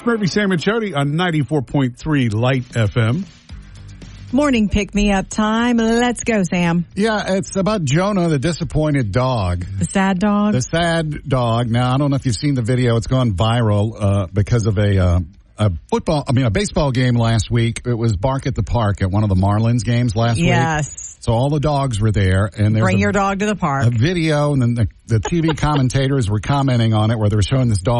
Murphy, Sam, and Jody on 94.3 Light FM. Morning pick-me-up time. Let's go, Sam. Yeah, it's about Jonah, the disappointed dog. The sad dog? The sad dog. Now, I don't know if you've seen the video. It's gone viral because of a baseball game last week. It was Bark at the Park at one of the Marlins games last week. Yes. So all the dogs were there. And Bring your dog to the park. A video, and then the TV commentators were commenting on it where they were showing this dog